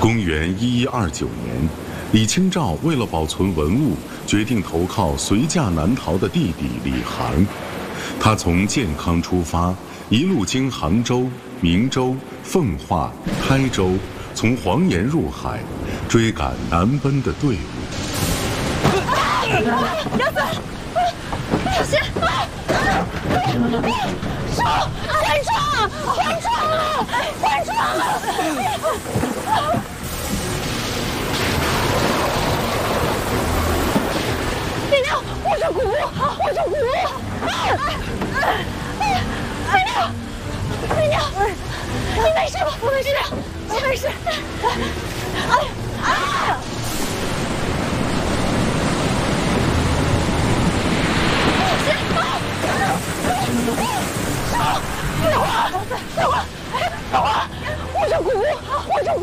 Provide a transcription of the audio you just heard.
公元1129年，李清照为了保存文物，决定投靠随驾南逃的弟弟李航。他从建康出发，一路经杭州、明州、奉化、台州，从黄岩入海，追赶南奔的队伍。 杨子，小心！手，关窗！关窗！关窗！爹娘，我是古物，我是古物！爹娘，爹娘，你没事吧？我没事，我没事。小花，我是古物，我是古